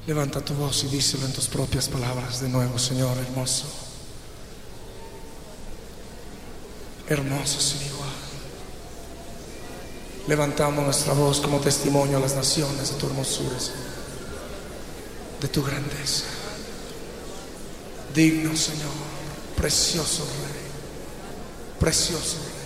Levanta tu voz y díselo en tus propias palabras de nuevo, Señor hermoso. Hermoso sin igual. Levantamos nuestra voz como testimonio a las naciones de tu hermosura, Señor, de tu grandeza. Digno, Señor, precioso Rey, precioso Rey.